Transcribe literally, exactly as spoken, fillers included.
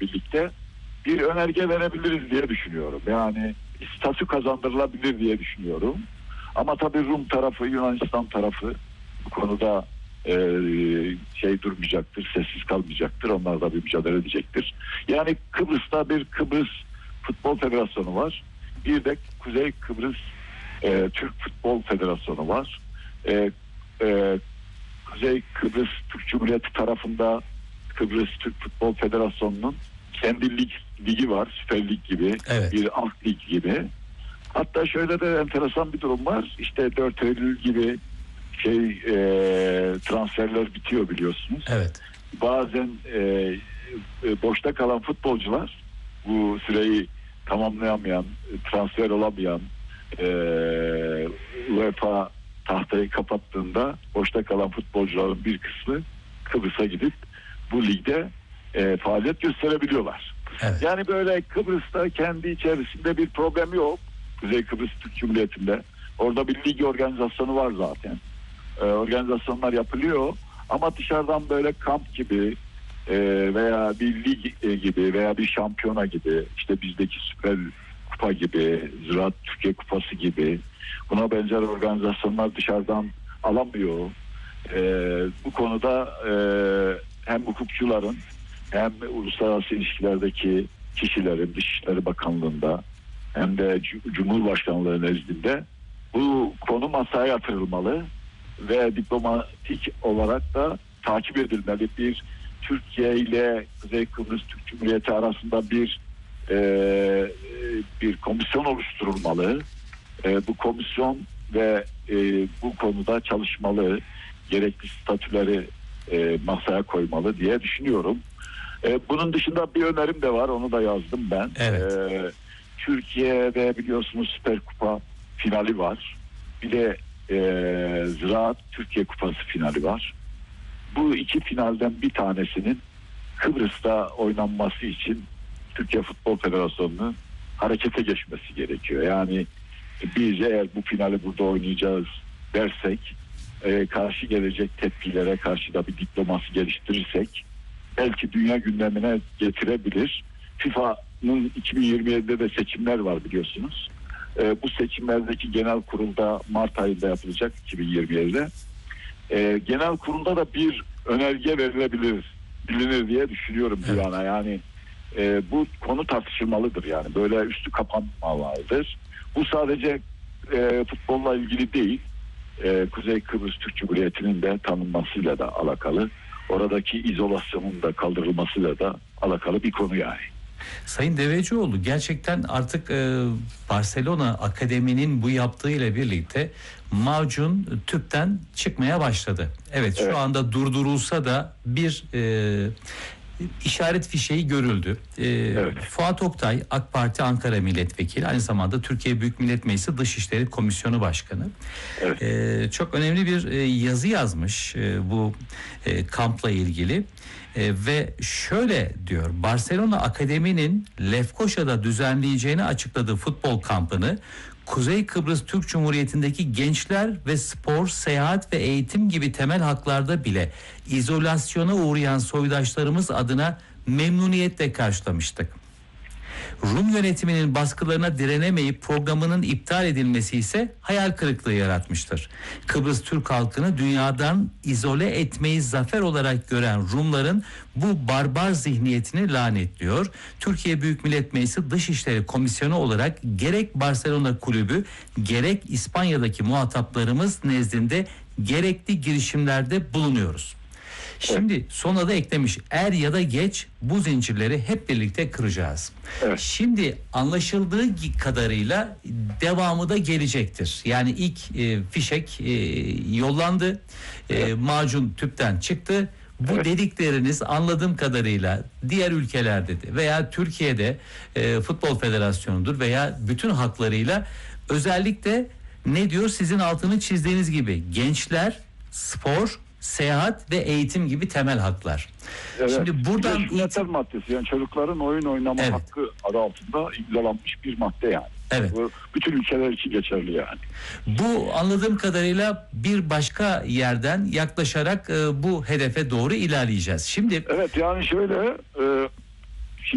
birlikte bir önerge verebiliriz diye düşünüyorum. Yani statü kazandırılabilir diye düşünüyorum. Ama tabii Rum tarafı, Yunanistan tarafı bu konuda e, şey durmayacaktır, sessiz kalmayacaktır. Onlar da bir mücadele edecektir. Yani Kıbrıs'ta bir Kıbrıs Futbol Federasyonu var. Bir de Kuzey Kıbrıs e, Türk Futbol Federasyonu var. E, e, Kuzey Kıbrıs Türk Cumhuriyeti tarafında Kıbrıs Türk Futbol Federasyonu'nun kendi lig, ligi var. Süper Lig gibi, evet. bir alt lig gibi. Hatta şöyle de enteresan bir durum var. İşte dört Eylül gibi şey e, transferler bitiyor biliyorsunuz. Evet. Bazen e, e, boşta kalan futbolcular, bu süreyi tamamlayamayan, transfer olamayan, e, UEFA tahtayı kapattığında boşta kalan futbolcuların bir kısmı Kıbrıs'a gidip bu ligde e, faaliyet gösterebiliyorlar. Evet. Yani böyle Kıbrıs'ta kendi içerisinde bir problem yok. Kuzey Kıbrıs Türk Cumhuriyeti'nde. Orada bir lig organizasyonu var zaten. Ee, organizasyonlar yapılıyor. Ama dışarıdan böyle kamp gibi e, veya bir lig e, gibi veya bir şampiyona gibi, işte bizdeki Süper Kupa gibi, Ziraat Türkiye Kupası gibi buna benzer organizasyonlar dışarıdan alamıyor. Ee, bu konuda e, hem hukukçuların hem uluslararası ilişkilerdeki kişilerin, Dışişleri Bakanlığı'nda hem de Cumhurbaşkanlığı nezdinde bu konu masaya yatırılmalı ve diplomatik olarak da takip edilmeli. Bir Türkiye ile Kuzey Kıbrıs Türk Cumhuriyeti arasında bir e, bir komisyon oluşturulmalı. E, bu komisyon ve e, bu konuda çalışmalı, gerekli statüleri e, masaya koymalı diye düşünüyorum. E, bunun dışında bir önerim de var, onu da yazdım ben. Evet. E, Türkiye'de biliyorsunuz Süper Kupa finali var. Bir de e, Ziraat Türkiye Kupası finali var. Bu iki finalden bir tanesinin Kıbrıs'ta oynanması için Türkiye Futbol Federasyonu'nun harekete geçmesi gerekiyor. Yani biz eğer bu finali burada oynayacağız dersek, e, karşı gelecek tepkilere karşı da bir diplomasi geliştirirsek belki dünya gündemine getirebilir. FIFA'nın iki bin yirmi yedide de seçimler var biliyorsunuz. E, bu seçimlerdeki genel kurulda Mart ayında yapılacak iki bin yirmi yedide. E, genel kurulda da bir önerge verilebilir, bilinir diye düşünüyorum bir evet. yana. Yani e, bu konu tartışılmalıdır yani. Böyle üstü kapanmamalıdır. Bu sadece e, futbolla ilgili değil. E, Kuzey Kıbrıs Türk Cumhuriyeti'nin de tanınmasıyla da alakalı. Oradaki izolasyonun da kaldırılmasıyla da alakalı bir konu yani. Sayın Devecioğlu, gerçekten artık e, Barcelona Akademi'nin bu yaptığıyla birlikte macun tüpten çıkmaya başladı. Evet, şu evet. anda durdurulsa da bir e, işaret fişeği görüldü. Ee, evet. Fuat Oktay, AK Parti Ankara Milletvekili, aynı zamanda Türkiye Büyük Millet Meclisi Dışişleri Komisyonu Başkanı. Evet. Ee, çok önemli bir e, yazı yazmış e, bu e, kampla ilgili. E, ve şöyle diyor: Barcelona Akademi'nin Lefkoşa'da düzenleyeceğini açıkladığı futbol kampını Kuzey Kıbrıs Türk Cumhuriyeti'ndeki gençler ve spor, seyahat ve eğitim gibi temel haklarda bile izolasyona uğrayan soydaşlarımız adına memnuniyetle karşılamıştık. Rum yönetiminin baskılarına direnemeyip programının iptal edilmesi ise hayal kırıklığı yaratmıştır. Kıbrıs Türk halkını dünyadan izole etmeyi zafer olarak gören Rumların bu barbar zihniyetini lanetliyor. Türkiye Büyük Millet Meclisi Dışişleri Komisyonu olarak gerek Barcelona Kulübü gerek İspanya'daki muhataplarımız nezdinde gerekli girişimlerde bulunuyoruz. Şimdi evet. Sona da eklemiş: er ya da geç bu zincirleri hep birlikte kıracağız. Evet. Şimdi anlaşıldığı kadarıyla devamı da gelecektir. Yani ilk e, fişek e, yollandı, evet. e, macun tüpten çıktı. Bu evet. dedikleriniz anladığım kadarıyla diğer ülkelerde de veya Türkiye'de e, Futbol Federasyonu'dur veya bütün haklarıyla özellikle ne diyor, sizin altını çizdiğiniz gibi gençler, spor, seyahat ve eğitim gibi temel haklar. Evet. Şimdi buradan it- maddesi, yani çocukların oyun oynama evet. hakkı adı altında imzalanmış bir madde yani. Evet. Bu bütün ülkeler için geçerli yani. Bu anladığım kadarıyla bir başka yerden yaklaşarak e, bu hedefe doğru ilerleyeceğiz. Şimdi evet, yani şöyle e,